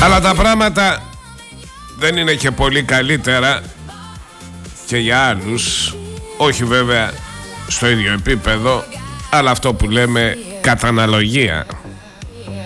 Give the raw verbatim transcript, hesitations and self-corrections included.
Αλλά τα πράγματα δεν είναι και πολύ καλύτερα και για άλλους. Όχι βέβαια στο ίδιο επίπεδο, αλλά αυτό που λέμε κατά αναλογία.